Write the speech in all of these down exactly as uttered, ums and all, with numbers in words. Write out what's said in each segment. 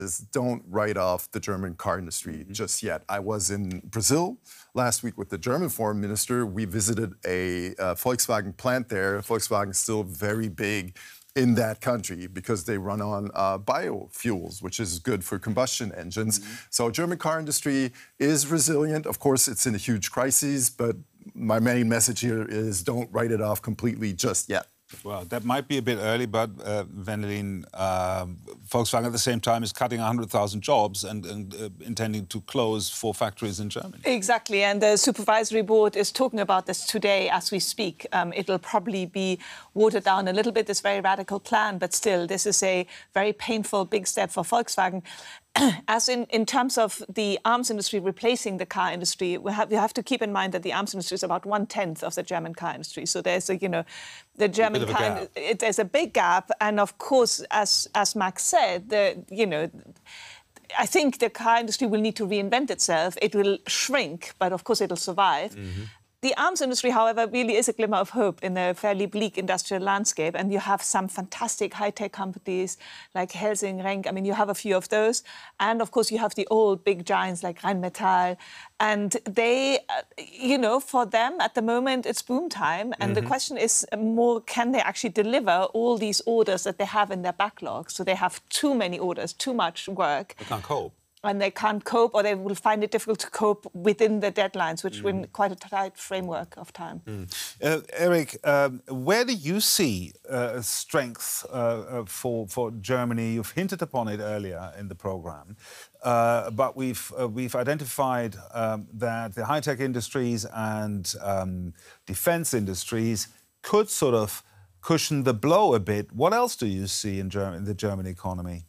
is don't write off the German car industry mm-hmm. just yet. I was in Brazil last week with the German foreign minister. We visited a uh, Volkswagen plant there. Volkswagen is still very big in that country because they run on uh, biofuels, which is good for combustion engines. Mm-hmm. So German car industry is resilient. Of course, it's in a huge crisis, but my main message here is don't write it off completely just yet. Well, that might be a bit early, but uh, Wendelin, uh, Volkswagen at the same time is cutting one hundred thousand jobs and, and uh, intending to close four factories in Germany. Exactly, and the supervisory board is talking about this today as we speak. Um, it'll probably be watered down a little bit, this very radical plan, but still, this is a very painful big step for Volkswagen. As in, in terms of the arms industry replacing the car industry, we have, we have to keep in mind that the arms industry is about one-tenth of the German car industry. So there's a, you know, the German car, it, there's a big gap. And of course, as, as Max said, the, you know, I think the car industry will need to reinvent itself. It will shrink, but of course it'll survive. Mm-hmm. The arms industry, however, really is a glimmer of hope in a fairly bleak industrial landscape. And you have some fantastic high-tech companies like Helsing, Renk. I mean, you have a few of those. And, of course, you have the old big giants like Rheinmetall. And they, uh, you know, for them, at the moment, it's boom time. And mm-hmm. the question is more, can they actually deliver all these orders that they have in their backlog? So they have too many orders, too much work. They can't cope. And they can't cope, or they will find it difficult to cope within the deadlines, which mm. were quite a tight framework of time. Mm. Uh, Eric, um, where do you see uh, strength uh, uh, for for Germany? You've hinted upon it earlier in the programme, uh, but we've uh, we've identified um, that the high-tech industries and um, defence industries could sort of cushion the blow a bit. What else do you see in, German, in the German economy?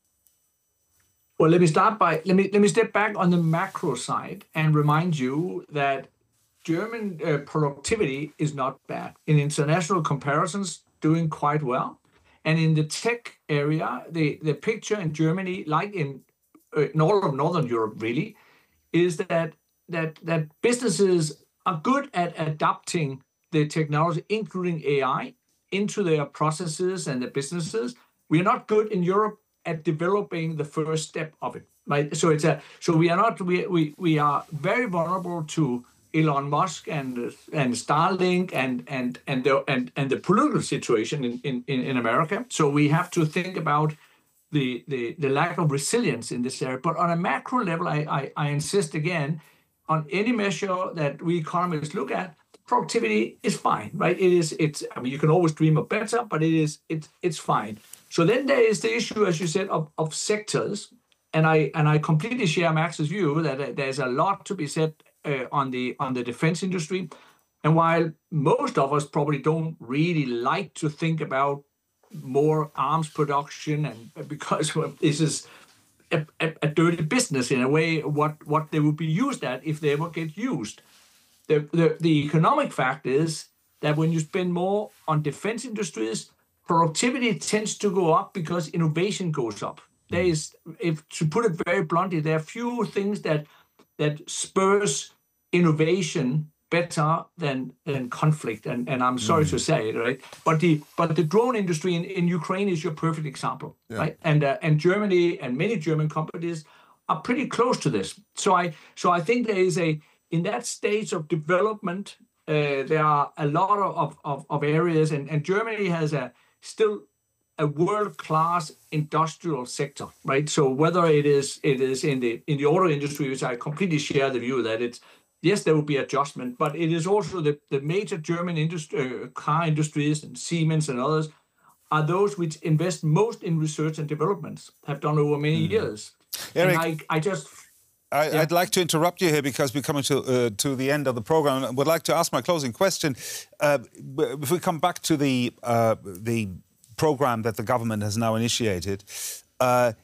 Well, let me start by, let me let me step back on the macro side and remind you that German uh, productivity is not bad. In international comparisons, doing quite well. And in the tech area, the, the picture in Germany, like in, uh, in all of Northern Europe, really, is that, that, that businesses are good at adapting the technology, including A I, into their processes and their businesses. We are not good in Europe at developing the first step of it, right? So it's a so we are not we we we are very vulnerable to Elon Musk and and Starlink and and and the and, and the political situation in, in, in America. So we have to think about the, the the lack of resilience in this area. But on a macro level, I I, I insist again on any measure that we economists look at. Productivity is fine, right? It is. It's. I mean, you can always dream of better, but it is. It's. It's fine. So then there is the issue, as you said, of, of sectors, and I and I completely share Max's view that uh, there's a lot to be said uh, on the on the defense industry. And while most of us probably don't really like to think about more arms production, and because this is a, a, a dirty business in a way, what what they would be used at if they ever get used. The, the, the economic fact is that when you spend more on defense industries, productivity tends to go up because innovation goes up. There is, if to put it very bluntly, there are few things that that spurs innovation better than than conflict. And, and I'm sorry mm. to say it, right? But the but the drone industry in, in Ukraine is your perfect example, yeah. right? And uh, and Germany and many German companies are pretty close to this. So I so I think there is a in that stage of development, uh, there are a lot of, of, of areas, and, and Germany has a still a world-class industrial sector, right? So whether it is it is in the in the auto industry, which I completely share the view that it's yes, there will be adjustment, but it is also the, the major German industry, uh, car industries and Siemens and others are those which invest most in research and development, have done over many mm. years. Eric, and I, I just. I, yeah. I'd like to interrupt you here because we're coming to uh, to the end of the programme. I would like to ask my closing question. Uh, if we come back to the uh, the programme that the government has now initiated, uh,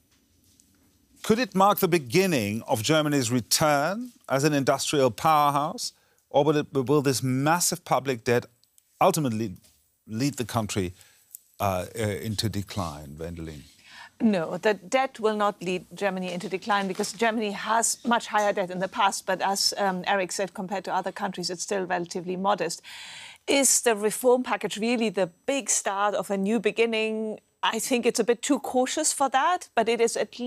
could it mark the beginning of Germany's return as an industrial powerhouse, or will, it, will this massive public debt ultimately lead the country uh, uh, into decline, Wendelin? No, the debt will not lead Germany into decline because Germany has much higher debt in the past, but as um, Eric said, compared to other countries, it's still relatively modest. Is the reform package really the big start of a new beginning? I think it's a bit too cautious for that, but it is at least